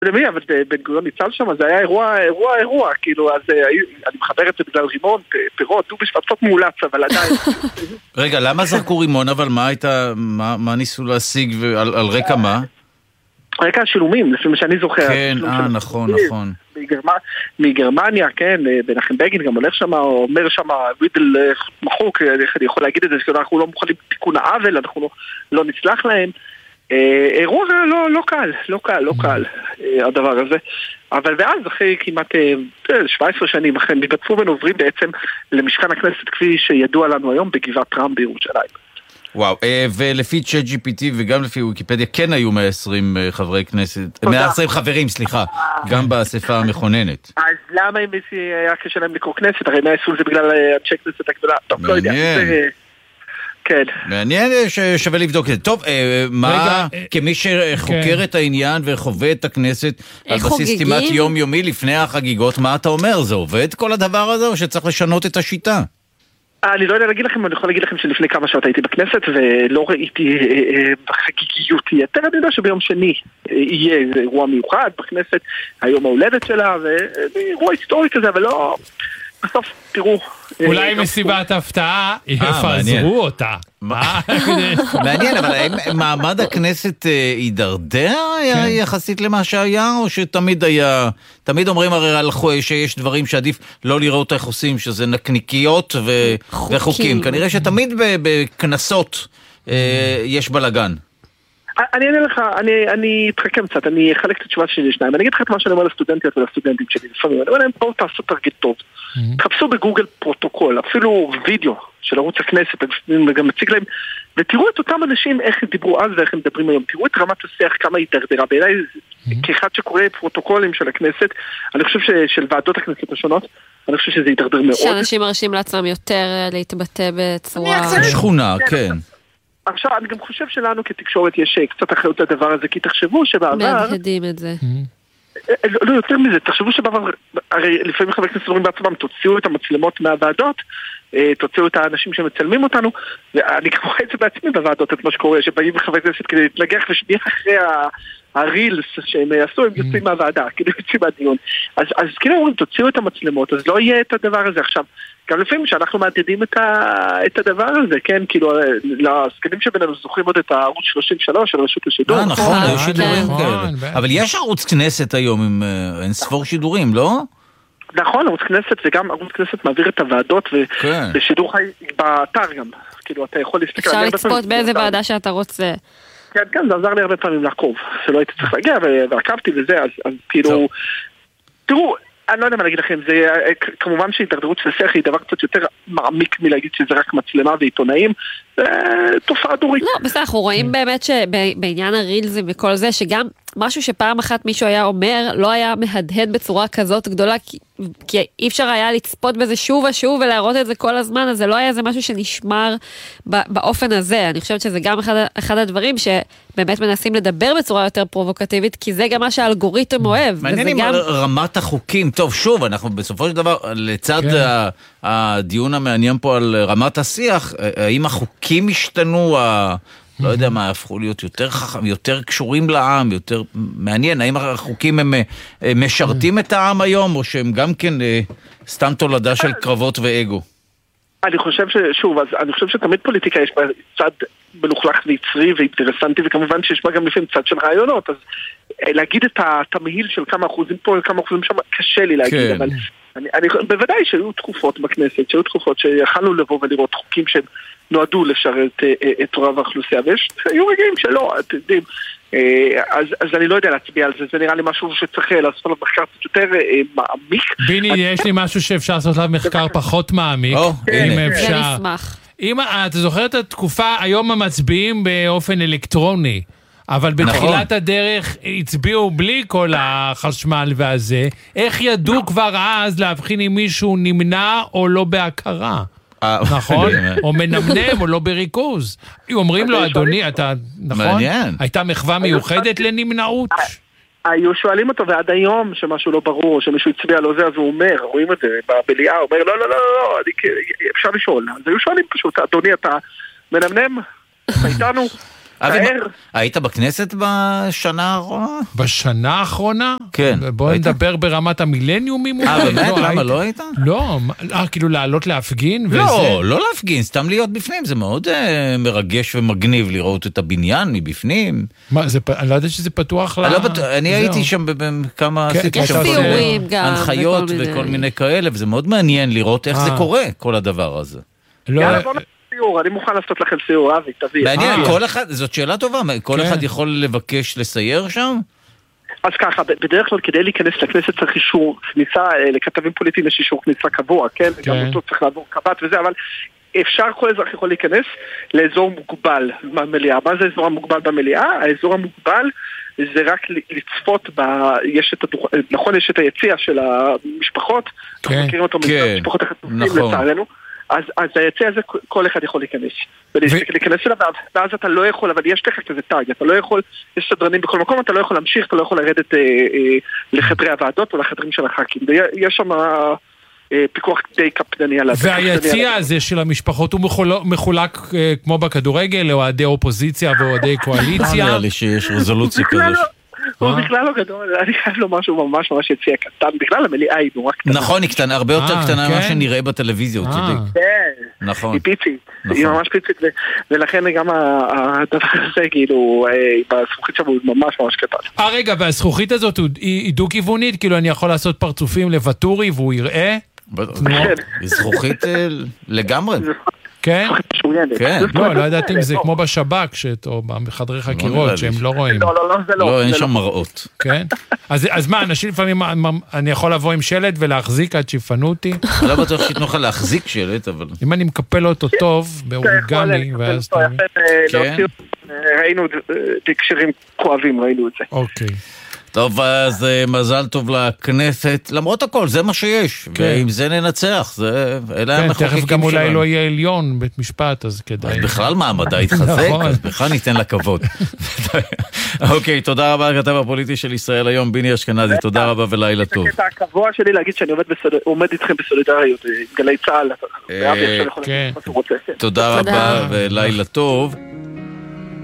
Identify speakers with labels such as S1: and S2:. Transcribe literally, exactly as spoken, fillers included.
S1: למי, אבל בן גוריון ניצל שם, זה היה אירוע, אירוע, אירוע, כאילו, אז אני מחבר את זה בגלל רימון, פירות, דו בשפצות מעולץ, אבל עדיין.
S2: רגע, למה זרקו רימון, אבל מה הייתה, מה, מה ניסו להשיג, ועל, על רקע מה?
S1: רקע השילומים, לפי מה שאני זוכר.
S2: כן, אה, נכון, נכון.
S1: מגרמניה, כן, בנחם בגין גם הולך שם, אומר שם, וידל מחוק, אני יכול להגיד את זה, שאנחנו לא מוכנים תיקון העוול, אנחנו לא נצלח להם. אירוע לא, לא קל, לא קל, לא קל, הדבר הזה. אבל ואז אחרי כמעט שבע עשרה שנים, אחרי מתבצפו ונעוברים בעצם למשכן הכנסת כפי שידוע לנו היום בגבעת רם בירושלים.
S2: וואו, ולפי צ'אט ג'י פי טי וגם לפי ויקיפדיה כן היו מאה ועשרים חברי כנסת, מאה ועשרים חברים, סליחה, גם באספה המכוננת. אז
S1: למה אם היה קשה להם לקרוא כנסת? הרי מאה ועשרים זה בגלל אנשי כנסת הגדולה. טוב, לא יודע. כן.
S2: מעניין ששווה לבדוק את זה. טוב, מה, כמי שחוקר את העניין וחווה את הכנסת על בסיס כמעט יומיומי לפני החגיגות, מה אתה אומר? זה עובד כל הדבר הזה או שצריך לשנות את השיטה?
S1: אני לא יודע להגיד לכם, אני יכול להגיד לכם שלפני כמה שעות הייתי בכנסת ולא ראיתי בחגיגיות יתר. אני יודע שביום שני יהיה אירוע מיוחד בכנסת, היום ההולדת שלה, ואירוע היסטורי כזה, אבל לא... בסוף, תראו...
S3: אולי מסיבת הפתעה יפזרו אותה.
S2: מעניין, אבל האם מעמד הכנסת הידרדר יחסית למה שהיה, או שתמיד היה... תמיד אומרים הרי על שיש דברים שעדיף לא לראות איך עושים, שזה נקניקיות וחוקים. כנראה שתמיד בכנסות יש בלגן.
S1: אני אענה לך, אני, אני אתחכם קצת, אני אחלק את התשובה שלי לשניים. אני אגיד לך את מה שאני אומר לסטודנטיות ולסטודנטים שלי לפעמים. אני אומר להם, בואו תעשו תרגיל טוב. חפשו בגוגל פרוטוקול, אפילו וידאו של ערוץ הכנסת, וגם מציג להם, ותראו את אותם אנשים, איך הם דיברו אז ואיך הם מדברים היום. תראו את רמת השיח, כמה היא דרדרה. בעיניי, כאחד שקורא פרוטוקולים של הכנסת, אני חושב של ועדות הכנסת השונות, אני חושב שזה ידרדר מאוד.
S4: שאנשים מרשים לעצמם יותר להתבטא בצורה...
S2: שכונה, כן.
S1: עכשיו, אני גם חושב שלנו כתקשורת יש קצת אחריות לדבר הזה, כי תחשבו שבעבר...
S4: מהדהדים את זה.
S1: לא יותר מזה, תחשבו שבעבר, הרי לפעמים חברי כנסת אומרים בעצמם, תוציאו את המצלמות מהוועדות, תוציאו את האנשים שמצלמים אותנו, ואני גם רואה את זה בעצמי בוועדות, את מה שקורה, שבאים חברי כנסת כדי להתנגח ושנייה אחרי הרילס שהם יעשו, הם יוצאים מהוועדה, כאילו יוצאים מהדיון. אז כאילו אומרים, תוציאו את המצלמות, אז לא יהיה את הדבר הזה עכשיו. גם לפעמים שאנחנו מעדידים את, ה... את הדבר הזה, כן, כאילו, לסקנים שבינינו זוכרים עוד את הערוץ שלושים ושלוש של רשות השידור.
S2: אה, נכון, היו שידורים כאלה. אבל יש ערוץ כנסת היום עם אין ספור שידורים, לא?
S1: נכון, ערוץ כנסת, וגם ערוץ כנסת מעביר את הוועדות, ובשידור חי באתר גם. כאילו, אתה יכול להסתכל...
S4: אפשר לצפות באיזה ועדה שאתה רוצה.
S1: כן, כן, זה עזר לי הרבה פעמים לעקוב. שלא הייתי צריך להגיע, ועקבתי וזה, אז כאילו... תראו, אני לא יודע מה להגיד לכם, זה כמובן שהתדרדרות של שיח היא דבר קצת יותר מעמיק מלהגיד שזה רק מצלמה ועיתונאים, זה תופעה דורית.
S4: לא, בסדר, אנחנו רואים באמת שבעניין הרילזים וכל זה, שגם משהו שפעם אחת מישהו היה אומר, לא היה מהדהד בצורה כזאת גדולה, כי, כי אי אפשר היה לצפות בזה שוב ושוב ולהראות את זה כל הזמן, אז זה לא היה איזה משהו שנשמר באופן הזה. אני חושבת שזה גם אחד, אחד הדברים שבאמת מנסים לדבר בצורה יותר פרובוקטיבית, כי זה גם מה שהאלגוריתם אוהב.
S2: מעניין עם גם... רמת החוקים. טוב, שוב, אנחנו בסופו של דבר, לצד כן. הדיון המעניין פה על רמת השיח, האם החוקים השתנו, ה... לא יודע מה, הפכו להיות יותר חכם, יותר קשורים לעם, יותר מעניין, האם החוקים הם משרתים את העם היום, או שהם גם כן סתם תולדה של קרבות ואגו?
S1: אני חושב ששוב, אז אני חושב שתמיד פוליטיקה יש בה צד מלוכלך ויצרי ואינטרסנטי, וכמובן שיש בה גם לפעמים צד של רעיונות, אז להגיד את התמהיל של כמה אחוזים פה וכמה אחוזים שם, קשה לי להגיד, כן. אבל אני, אני, בוודאי שהיו תקופות בכנסת, שהיו תקופות שיכלנו לבוא ולראות חוקים שהם נועדו לשרת את רוב האוכלוסייה, ויש היו רגעים שלא, אתם יודעים, אז, אז אני לא יודע להצביע על זה, זה נראה לי משהו שצריך לעשות עליו מחקר קצת יותר מעמיק.
S3: ביני, יש לי משהו שאפשר לעשות עליו מחקר פחות מעמיק, אם אפשר. אם אתה זוכר את התקופה, היום המצביעים באופן אלקטרוני, אבל בתחילת הדרך הצביעו בלי כל החשמל והזה, איך ידעו כבר אז להבחין אם מישהו נמנע או לא בהכרה? נכון? או מנמנם או לא בריכוז. אומרים לו, אדוני, אתה, נכון? הייתה מחווה מיוחדת לנמנעות?
S1: היו שואלים אותו, ועד היום שמשהו לא ברור, שמישהו הצביע לו זה, אז הוא אומר, רואים את זה בבליעה, הוא אומר, לא, לא, לא, לא, אפשר לשאול. אז היו שואלים פשוט, אדוני, אתה מנמנם? איתנו?
S2: היית בכנסת בשנה האחרונה?
S3: בשנה האחרונה?
S2: כן.
S3: בואו נדבר ברמת המילניומים.
S2: אה, באמת? למה לא היית?
S3: לא, כאילו לעלות להפגין?
S2: לא, לא להפגין, סתם להיות בפנים, זה מאוד מרגש ומגניב לראות את הבניין מבפנים.
S3: מה, אני לא יודע שזה פתוח ל...
S2: אני הייתי שם בכמה...
S4: יש סיורים גם.
S2: הנחיות וכל מיני כאלה, וזה מאוד מעניין לראות איך זה קורה, כל הדבר הזה.
S1: יאללה, בוא נעשה סיור, אני מוכן לעשות לכם סיור, אבי, תביא.
S2: מעניין, כל אחד, זאת שאלה טובה, כל אחד יכול לבקש לסייר שם?
S1: אז ככה, בדרך כלל כדי להיכנס לכנסת צריך אישור כניסה, לכתבים פוליטיים יש אישור כניסה קבוע, כן? גם אותו צריך לעבור קבט וזה, אבל אפשר, כל אזרח יכול להיכנס לאזור מוגבל במליאה. מה זה אזור המוגבל במליאה? האזור המוגבל זה רק לצפות ב... יש את הדוח... נכון, יש את היציע של המשפחות, אנחנו מכירים אותו משפחות החטופים לצערנו, אז, אז היציע הזה כל אחד יכול להיכנס. ולהיכנס אליו, ואז אתה לא יכול, אבל יש לך כזה טאג, אתה לא יכול, יש סדרנים בכל מקום, אתה לא יכול להמשיך, אתה לא יכול לרדת אה, אה, לחדרי הוועדות או לחדרים של הח"כים. יש שם אה, פיקוח די קפדני עליו.
S3: והיציע הזה של המשפחות הוא מחולק אה, כמו בכדורגל, אוהדי אופוזיציה ואוהדי קואליציה.
S2: נראה לי שיש רזולוציה כזה.
S1: הוא בכלל לא גדול, אני חייב לומר שהוא ממש ממש יציע קטן, בכלל המליאה היא נורא קטנה.
S2: נכון, היא קטנה, הרבה יותר קטנה ממה שנראה בטלוויזיה, הוא צודק.
S1: כן,
S2: נכון.
S1: היא פיצית, היא ממש פיצית, ולכן גם הדבר הזה, כאילו, בזכוכית שם הוא ממש ממש קטן.
S3: אה, רגע, והזכוכית הזאת היא דו-כיוונית, כאילו אני יכול לעשות פרצופים לוואטורי והוא יראה?
S2: זכוכית לגמרי.
S3: כן?
S2: כן.
S3: לא, לא ידעתי אם זה כמו בשב"כ, או בחדרי חקירות, שהם לא רואים.
S1: לא, לא, לא, זה לא.
S2: לא, אין שם מראות.
S3: כן? אז מה, אנשים לפעמים, אני יכול לבוא עם שלט ולהחזיק עד שיפנו אותי?
S2: אני לא בטוח שיתנו לך להחזיק שלט, אבל...
S3: אם אני מקפל אותו טוב, באוריגמי, ואז...
S2: כן?
S1: ראינו תקשרים כואבים, ראינו את זה.
S3: אוקיי.
S2: טוב, אז מזל טוב לכנסת, למרות הכל, זה מה שיש, ואם זה ננצח, זה, אלה המחוקקים שלנו.
S3: תכף גם אולי לא יהיה עליון בית משפט, אז כדאי.
S2: אז בכלל מעמדה התחזק, אז בכלל ניתן לה כבוד. אוקיי, תודה רבה, הכתב הפוליטי של ישראל היום, ביני אשכנזי, תודה רבה ולילה טוב.
S1: זה הקבוע שלי להגיד שאני עומד איתכם בסולידריות, גלי צהל,
S2: תודה רבה ולילה טוב.